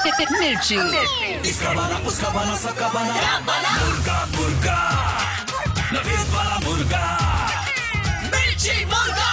मिर्ची। इसका बना उसका बना सबका बना मुर्गा मुर्गा नवीद वाला मुर्गा मिर्ची मुर्गा।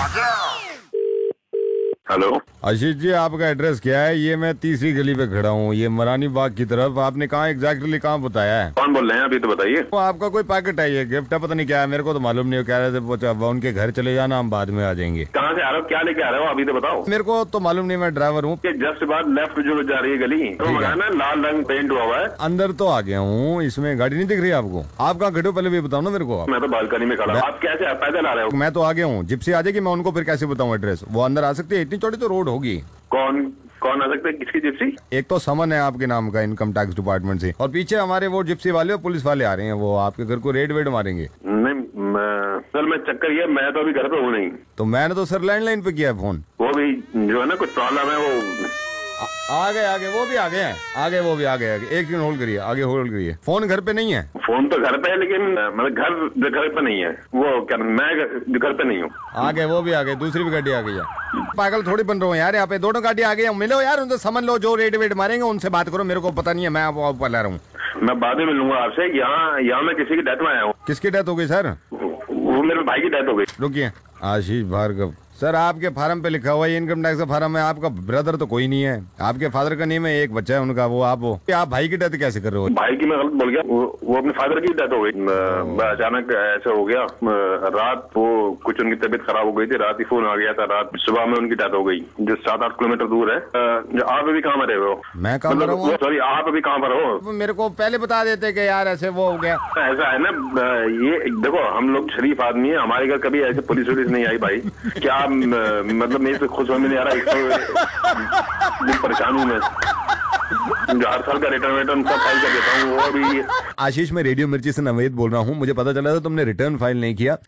हेलो आशीष जी, आपका एड्रेस क्या है? ये मैं तीसरी गली पे खड़ा हूँ, ये मरानी बाग की तरफ। आपने कहाँ एग्जैक्टली कहाँ बताया है? कौन बोल रहे हैं? अभी तो बताइए। वो आपका कोई पैकेट है, ये गिफ्ट है, पता नहीं क्या है, मेरे को तो मालूम नहीं। कह रहे थे वो उनके घर चले जाना, हम बाद में आ जाएंगे। कहाँ से आ रहे हो? क्या लेके आ रहे हो? अभी तो बताओ। मेरे को तो मालूम नहीं, मैं ड्राइवर हूँ। जस्ट बाद लेफ्ट जो जा रही है गली तो मकान है, लाल रंग पेंट हुआ हुआ है। अंदर तो आ गया हूँ, इसमें गाड़ी नहीं दिख रही आपको? आप कहाँ खड़े हो पहले भी बताओ ना मेरे को। मैं तो बालकनी में खड़ा हूँ। आप कैसे पैदल आ रहे हो? मैं तो आ गया हूँ, जिप्सी आ जाएगी, मैं उनको फिर कैसे बताऊँ एड्रेस? वो अंदर आ सकती है? इतनी चौड़ी तो रोड होगी। कौन कौन आ सकते हैं? किसकी जिप्सी? एक तो समन है आपके नाम का, इनकम टैक्स डिपार्टमेंट से, और पीछे हमारे वो जिप्सी वाले और पुलिस वाले आ रहे हैं, वो आपके घर को रेड वेड मारेंगे। नहीं सर, मैं चक्कर ये, मैं तो अभी घर पे हूँ नहीं। तो मैंने तो सर लैंडलाइन पे किया है फोन। वो भी जो है ना कुछ प्रॉब्लम है वो। आ गए वो भी आ गए हैं, वो भी आ गए। एक दिन होल्ड करिए, आगे होल्ड करिए। फोन घर पे नहीं है? फोन तो घर पे है, लेकिन मतलब घर पे नहीं है। वो क्या, मैं घर पे नहीं हूँ। आ गए, वो भी आ गए, दूसरी भी गाड़ी आ गई है। पागल थोड़ी बन रहा हूँ यार, यहाँ पे दोनों गाड़ी आ गई। मिलो यार, उनसे समझ लो, जो रेड वेड मारेंगे उनसे बात करो, मेरे को पता नहीं है, मैं ऊपर ला रहा हूँ। मैं बाद में मिलूंगा आपसे। यहाँ मैं किसी की डेथ में आया हूँ। किसकी डेथ हो गई सर? वो मेरे भाई की डेथ हो गई। रुकिए, आशीष भार्गव सर, आपके फार्म पे लिखा हुआ है, इनकम टैक्स का फार्म है। आपका ब्रदर तो कोई नहीं है, आपके फादर का नेम है, एक बच्चा है उनका, वो आप हो। आप भाई की डेथ कैसे कर रहे हो? भाई की मैं गलत बोल गया, वो अपने फादर की डेथ हो गई। अचानक ऐसा हो गया, रात वो कुछ उनकी तबीयत खराब हो गई थी, रात ही फोन आ गया था, रात सुबह में उनकी डेथ हो गई, जो 7-8 किलोमीटर दूर है। आप अभी कहाँ पर हो? मैं कहाँ पर हूँ? सॉरी, आप अभी कहाँ पर हो? मेरे को पहले बता देते कि यार ऐसे वो हो गया। ऐसा है ना, ये देखो, हम लोग शरीफ आदमी है, हमारे घर कभी ऐसे पुलिस वुलिस नहीं आई भाई। क्या मतलब मेरे से खुश होने नहीं आ रहा, परेशान हूँ मैं। जो हर साल का रिटर्न सब फाइल कर देता हूँ, वो भी। आशीष, मैं रेडियो मिर्ची से नवेद बोल रहा हूँ, मुझे पता चला था तुमने रिटर्न फाइल नहीं किया।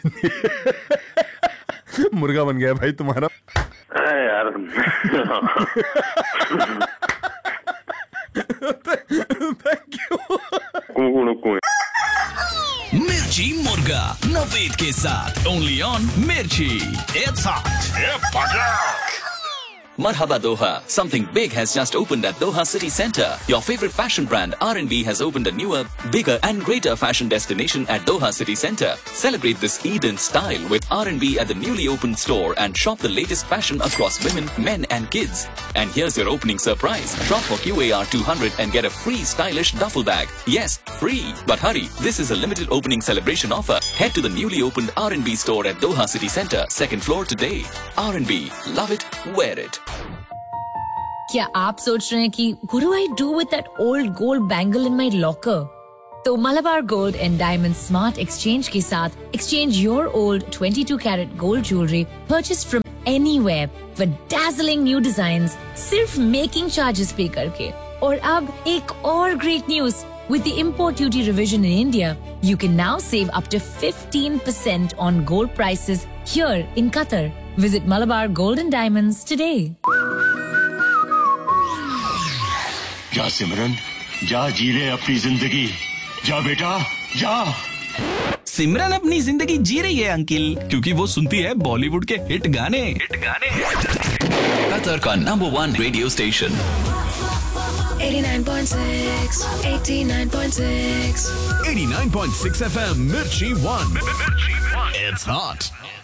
मुर्गा बन गया भाई तुम्हारा यार। Thank you. मिर्ची मुर्गा नवीद के साथ ओनली ऑन मिर्ची। It's hot. Marhaba Doha. Something big has just opened at Doha City Centre. Your favorite fashion brand R&B has opened a newer, bigger and greater fashion destination at Doha City Centre. Celebrate this Eid in style with R&B at the newly opened store and shop the latest fashion across women, men and kids. And here's your opening surprise. Shop for QAR 200 and get a free stylish duffel bag. Yes, free. But hurry, this is a limited opening celebration offer. Head to the newly opened R&B store at Doha City Centre, 2nd floor today. R&B. Love it, wear it. क्या आप सोच रहे हैं कि what do I do with that old gold bangle in my locker? तो Malabar Gold and Diamond Smart Exchange के साथ exchange your old 22 karat gold jewelry purchased from anywhere for dazzling new designs सिर्फ making charges पे करके। और अब एक और great news, with the import duty revision in India, you can now save up to 15% on gold prices here in Qatar. Visit Malabar Gold and Diamonds today. जा सिमरन, जा जी ले अपनी जिंदगी, जा बेटा जा। सिमरन अपनी जिंदगी जी रही है अंकिल, क्योंकि वो सुनती है बॉलीवुड के हिट गाने। कतर का नंबर 1 रेडियो स्टेशन 89.6 89.6 89.6 FM मिर्ची 1। It's hot.